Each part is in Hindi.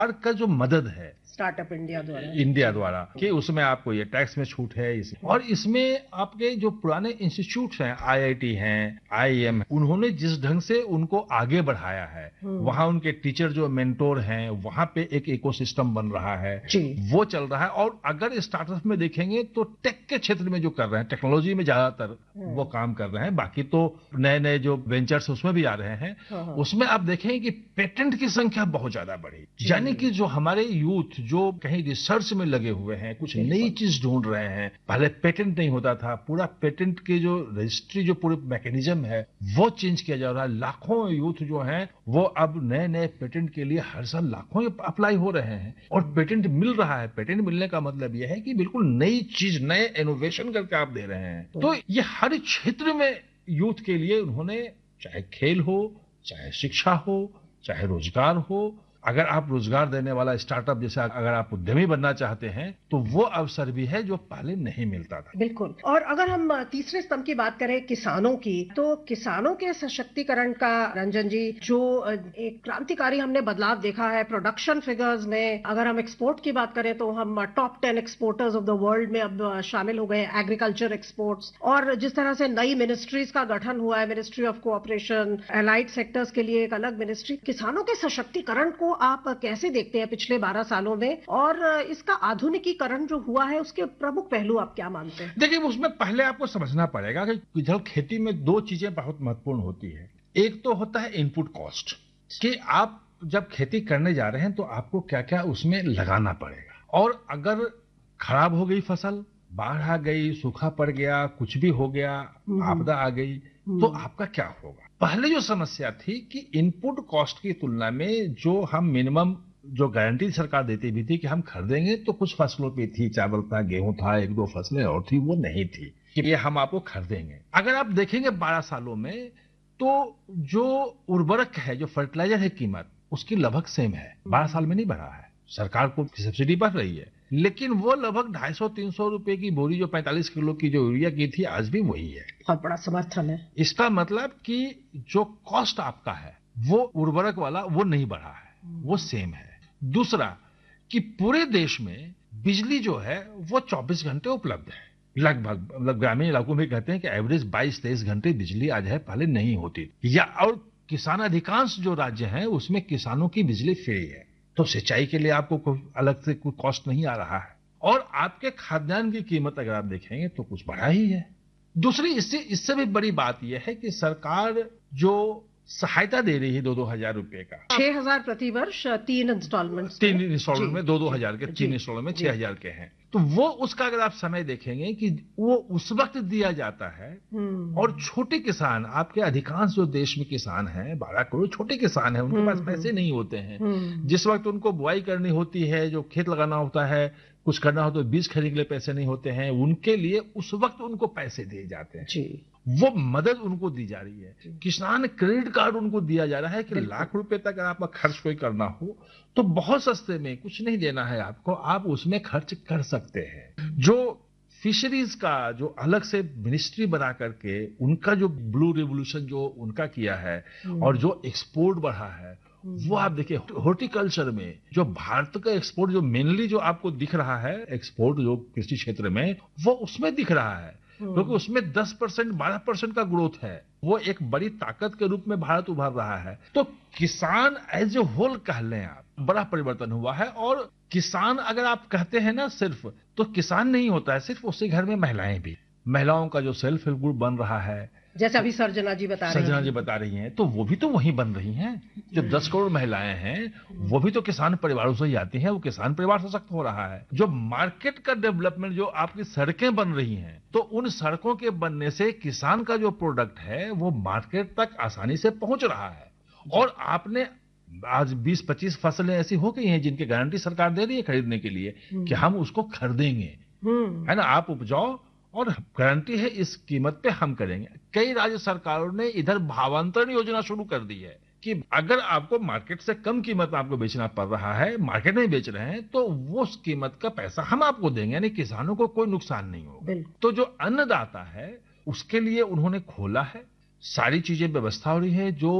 सरकार का जो मदद है स्टार्टअप इंडिया द्वारा कि उसमें आपको ये टैक्स में छूट है और इसमें आपके जो पुराने इंस्टीट्यूट्स हैं, आईआईटी हैं, आईआईएम हैं, उन्होंने जिस ढंग से उनको आगे बढ़ाया है, वहां उनके टीचर जो मेंटोर हैं, वहां पे एक इकोसिस्टम बन रहा है, वो चल रहा है। और अगर स्टार्टअप में देखेंगे तो टेक के क्षेत्र में जो कर रहे हैं, टेक्नोलॉजी में ज्यादातर वो काम कर रहे हैं, बाकी तो नए नए जो वेंचर्स उसमें भी आ रहे हैं, उसमें आप देखेंगे कि पेटेंट की संख्या बहुत ज्यादा बढ़ी। यानी कि जो हमारे यूथ जो कहीं रिसर्च में लगे हुए हैं, कुछ नई चीज ढूंढ रहे हैं, पहले पेटेंट नहीं होता था, पूरा पेटेंट के जो रजिस्ट्री जो पूरे मैकेनिज्म है वो चेंज किया जा रहा है। लाखों यूथ जो हैं वो अब नए नए पेटेंट के लिए हर साल लाखों अप्लाई हो रहे हैं और पेटेंट मिल रहा है। पेटेंट मिलने का मतलब यह है कि बिल्कुल नई चीज, नए इनोवेशन करके आप दे रहे हैं। तो ये हर क्षेत्र में यूथ के लिए उन्होंने, चाहे खेल हो, चाहे शिक्षा हो, चाहे रोजगार हो, अगर आप रोजगार देने वाला स्टार्टअप जैसे अगर आप उद्यमी बनना चाहते हैं तो वो अवसर भी है जो पहले नहीं मिलता था। बिल्कुल। और अगर हम तीसरे स्तंभ की बात करें किसानों की, तो किसानों के सशक्तिकरण का रंजन जी जो एक क्रांतिकारी हमने बदलाव देखा है प्रोडक्शन फिगर्स में। अगर हम एक्सपोर्ट की बात करें तो हम top 10 exporters of the world में अब शामिल हो गए, एग्रीकल्चर एक्सपोर्ट्स। और जिस तरह से नई मिनिस्ट्रीज का गठन हुआ है, ministry of cooperation, allied sectors के लिए एक अलग मिनिस्ट्री, किसानों के सशक्तिकरण को आप कैसे देखते हैं पिछले 12 सालों में, और इसका आधुनिकीकरण जो हुआ है उसके प्रमुख पहलू आप क्या मानते हैं? देखिए, उसमें पहले आपको समझना पड़ेगा कि जब खेती में दो चीजें बहुत महत्वपूर्ण होती है। एक तो होता है इनपुट कॉस्ट, कि आप जब खेती करने जा रहे हैं तो आपको क्या क्या उसमें लगाना पड़ेगा, और अगर खराब हो गई फसल, बाढ़ आ गई, सूखा पड़ गया, कुछ भी हो गया, आपदा आ गई, तो आपका क्या होगा। पहले जो समस्या थी कि इनपुट कॉस्ट की तुलना में जो हम मिनिमम जो गारंटी सरकार देती भी थी कि हम खरीदेंगे, तो कुछ फसलों पे थी, चावल था, गेहूं था, एक दो फसलें और थी, वो नहीं थी कि ये हम आपको खरीदेंगे। अगर आप देखेंगे 12 सालों में तो जो उर्वरक है, जो फर्टिलाइजर है, कीमत उसकी लगभग सेम है, 12 साल में नहीं बढ़ा है। सरकार को सब्सिडी बढ़ रही है, लेकिन वो लगभग 250-300 रुपए की बोरी जो 45 किलो की जो यूरिया की थी, आज भी वही है। बहुत बड़ा समर्थन है। इसका मतलब कि जो कॉस्ट आपका है वो उर्वरक वाला वो नहीं बढ़ा है, वो सेम है। दूसरा कि पूरे देश में बिजली जो है वो 24 घंटे उपलब्ध है लगभग, मतलब ग्रामीण इलाकों में कहते हैं कि एवरेज 22-23 घंटे बिजली आज है, पहले नहीं होती। या और किसान अधिकांश जो राज्य हैं उसमें किसानों की बिजली फ्री है, तो सिंचाई के लिए आपको कोई अलग से कोई कॉस्ट नहीं आ रहा है। और आपके खाद्यान्न की कीमत अगर आप देखेंगे तो कुछ बढ़ा ही है। दूसरी इससे भी बड़ी बात यह है कि सरकार जो सहायता दे रही है 2-2 हजार रुपए का, 6,000 प्रति वर्ष, 3 इंस्टॉलमेंट में 2-2 हजार के 3 इंस्टॉलमेंट में 6,000 के हैं। तो वो उसका अगर आप समय देखेंगे कि वो उस वक्त दिया जाता है, और छोटे किसान, आपके अधिकांश जो देश में किसान हैं, 12 करोड़ छोटे किसान हैं, उनके पास पैसे नहीं होते हैं। जिस वक्त उनको बुआई करनी होती है, जो खेत लगाना होता है, कुछ करना हो तो बीज खरीदने के लिए पैसे नहीं होते हैं, उनके लिए उस वक्त उनको पैसे दिए जाते हैं जी। वो मदद उनको दी जा रही है। किसान क्रेडिट कार्ड उनको दिया जा रहा है कि लाख रुपए तक अगर आपका खर्च कोई करना हो तो बहुत सस्ते में, कुछ नहीं देना है आपको, आप उसमें खर्च कर सकते हैं। जो फिशरीज का जो अलग से मिनिस्ट्री बना करके उनका जो ब्लू रिवोल्यूशन जो उनका किया है और जो एक्सपोर्ट बढ़ा है, वो आप देखिए हॉर्टिकल्चर में जो भारत का एक्सपोर्ट जो मेनली जो आपको दिख रहा है, एक्सपोर्ट जो कृषि क्षेत्र में, वो उसमें दिख रहा है, क्योंकि उसमें 10% 12% का ग्रोथ है। वो एक बड़ी ताकत के रूप में भारत उभर रहा है। तो किसान एज ए होल कह लें आप, बड़ा परिवर्तन हुआ है। और किसान अगर आप कहते हैं ना सिर्फ, तो किसान नहीं होता है सिर्फ, उसके घर में महिलाएं भी, महिलाओं का जो सेल्फ हेल्प ग्रुप बन रहा है, जैसे अभी सर्जना जी बता रही हैं, तो वो भी तो वहीं बन रही हैं। जो 10 करोड़ महिलाएं हैं वो भी तो किसान परिवारों से ही आती हैं, वो किसान परिवार सशक्त हो रहा है। जो मार्केट का डेवलपमेंट, जो आपकी सड़कें बन रही हैं, तो उन सड़कों के बनने से किसान का जो प्रोडक्ट है वो मार्केट तक आसानी से पहुंच रहा है। और आपने आज 20-25 फसलें ऐसी हो गई हैं जिनकी गारंटी सरकार दे रही है खरीदने के लिए कि हम उसको खरीदेंगे, है ना, आप उपजाओ और गारंटी है इस कीमत पे हम करेंगे। कई राज्य सरकारों ने इधर भावांतरण योजना शुरू कर दी है कि अगर आपको मार्केट से कम कीमत में आपको बेचना पड़ रहा है, मार्केट में बेच रहे हैं, तो वो उस कीमत का पैसा हम आपको देंगे, यानी किसानों को कोई नुकसान नहीं होगा। तो जो अन्नदाता है उसके लिए उन्होंने खोला है, सारी चीजें व्यवस्था हो रही है। जो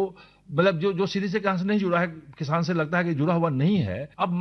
मतलब जो सीधी से किसान से नहीं जुड़ा है, किसान से लगता है कि जुड़ा हुआ नहीं है, अब